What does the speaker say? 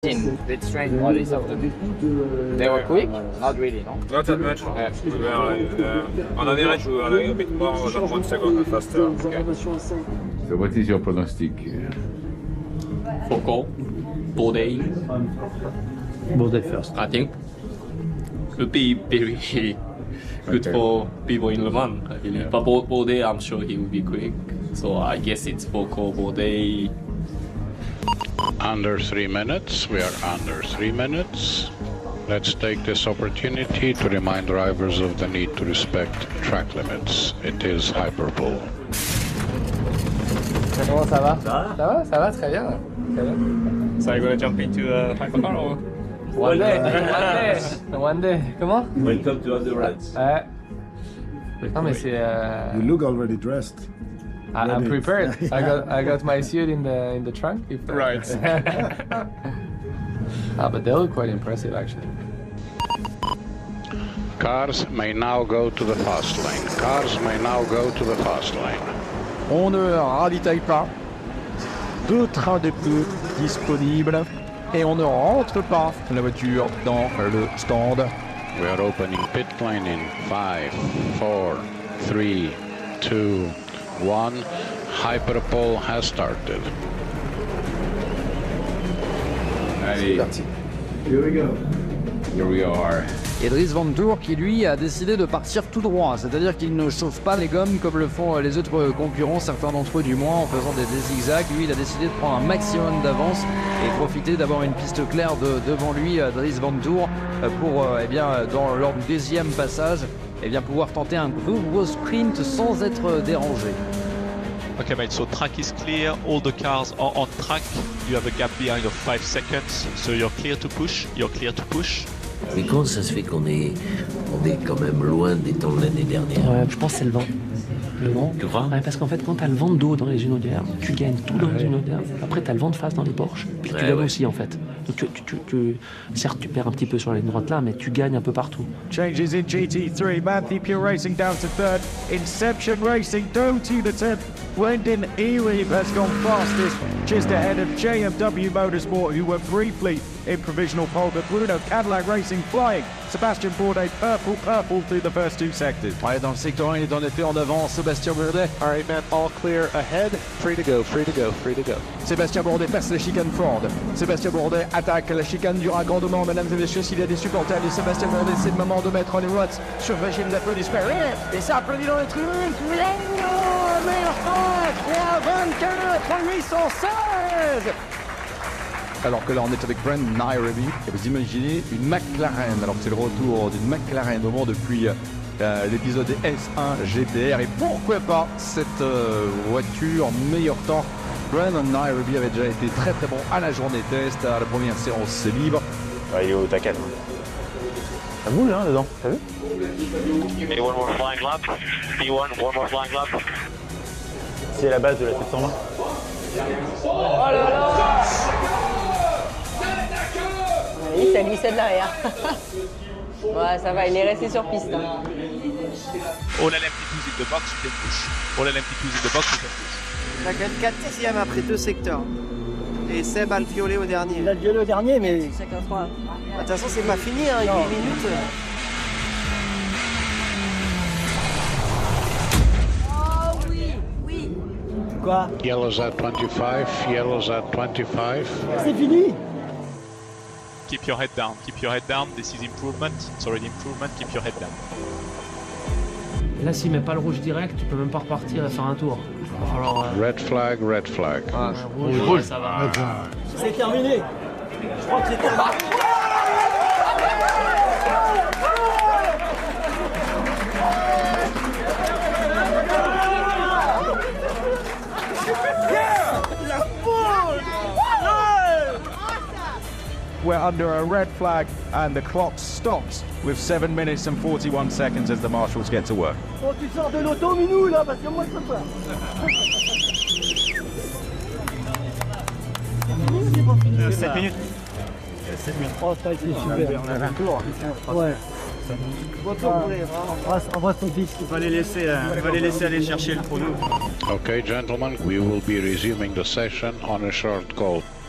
In bit strange all this afternoon. They were quick? Not really, no? Not that much. On average, we were a bit more than 1 second faster. Okay. So what is your pronostic? Foucault, Bourdais. Bourdais first. I think could be very good for people in Le Mans, I believe. But Bourdais, I'm sure he will be quick. So I guess it's Foucault, Bourdais. Under 3 minutes. We are under 3 minutes. Let's take this opportunity to remind drivers of the need to respect track limits. It is Hyperpole. Comment ça va? Ça va très bien. Très bien. So you're gonna jump into a hypercar or? One day. One day. Comment? Welcome to the rats. Ouais. Non mais c'est. You look already dressed. I'm prepared. I got my suit in the trunk. If, Right. But they look quite impressive actually. Cars may now go to the fast lane. Cars may now go to the fast lane. On ne ravitaille pas. 2 trains de plus disponibles. Et on ne rentre pas la voiture dans le stand. We are opening pit lane in 5, 4, 3, 2, 1. Hyperpole has started. Allez, Here we go. here we are. Et Dries Van Tour qui lui a décidé de partir tout droit, c'est-à-dire qu'il ne chauffe pas les gommes comme le font les autres concurrents, certains d'entre eux du moins en faisant des zigzags. Lui il a décidé de prendre un maximum d'avance et profiter d'avoir une piste claire devant lui, Dries Van Tour, pour lors du deuxième passage pouvoir tenter un gros sprint sans être dérangé. Okay, mate, so track is clear, all the cars are on track, you have a gap behind of 5 seconds, so you're clear to push, Mais comment ça se fait qu'on est quand même loin des temps de l'année dernière? Je pense que c'est le vent. Le vent. Tu crois? Ouais, parce qu'en fait, quand t'as le vent de dos dans les unodières, tu gagnes tout dans les unodières. Après, t'as le vent de face dans les Porsche, puis tu gagnes aussi en fait. Donc, certes, tu perds un petit peu sur la ligne droite là, mais tu gagnes un peu partout. Changes in GT3, Matthew Pure Racing down to third, Inception Racing down to the 10th, Brendan Ely has gone fastest, just ahead of JMW Motorsport, who were briefly in provisional pole, but Bruno Cadillac Racing flying, Sébastien Bourdais purple through the first 2 sectors. Ouais, dans le secteur 1, il est en effet en avant, Sébastien Bourdais. Alright man, all clear ahead, free to go. Sébastien Bourdais passe la chicane Ford. Sébastien Bourdais attaque la chicane du raccordement, mesdames et messieurs. S'il y a des supporters de Sébastien Bourdais, c'est le moment de mettre les watts sur Régime d'applaudissements. Et ça applaudit dans les tribunes. Meilleur temps, 3:24.816. Alors que là on est avec Brent Nairobi, et vous imaginez une McLaren, alors que c'est le retour d'une McLaren au moins depuis l'épisode S1 GTR, et pourquoi pas cette voiture meilleur temps. Brent Nairobi avait déjà été très bon à la journée test, à la première séance libre. Ouais, il est au taquet. Ça bouge hein dedans, t'as vu? One more flying lap. P1, one more flying lap. C'est la base de la 720. Oh là là! Oui, ça glissait de l'arrière. Ouais, ça va, il est resté sur piste. All LMP2s in the box, you can push. All LMP2s in the box, you can push. La 4e après 2 secteurs. Et Seb a le violet au dernier. Il a le violet au dernier, mais... Chacun 3. De toute façon, c'est pas fini, hein, 8 minutes. Oh oui, oui. Quoi? Yellows at 25, yellows at 25. C'est fini! Keep your head down, this is improvement, it's already improvement, keep your head down. Là, s'il met pas le rouge direct, tu peux même pas repartir et faire un tour. Alors, Red flag, red flag. Ah, rouge, ça va. C'est terminé. Je crois que c'est terminé. We're under a red flag and the clock stops with 7 minutes and 41 seconds as the marshals get to work. Bon, tu sors de l'auto, Minou, là, parce que moi, je peux pas. C'est pas fini. 7 minutes. 7 minutes. Oh, ça a été super. Ouais. Embrasse ton fils. On va les laisser aller chercher le chrono. Okay, gentlemen, we will be resuming the session on a short call.